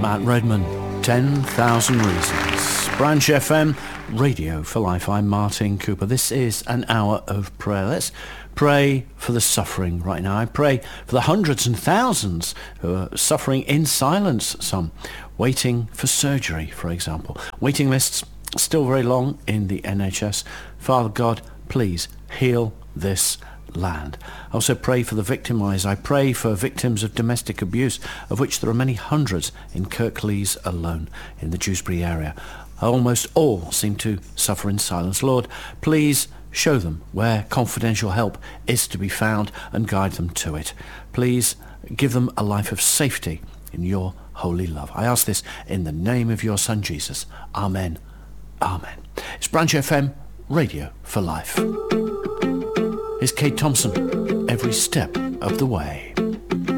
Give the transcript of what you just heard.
Matt Redman, 10,000 Reasons. Branch FM, Radio for Life. I'm Martin Cooper. This is an hour of prayer. Let's pray for the suffering right now. I pray for the hundreds and thousands who are suffering in silence, some waiting for surgery, for example. Waiting lists still very long in the NHS. Father God, please heal this land. I also pray for the victimised. I pray for victims of domestic abuse, of which there are many hundreds in Kirklees alone in the Dewsbury area. Almost all seem to suffer in silence. Lord, please show them where confidential help is to be found and guide them to it. Please give them a life of safety in your holy love. I ask this in the name of your Son Jesus. Amen. Amen. It's Branch FM, Radio for Life. It's Kate Thompson, every step of the way.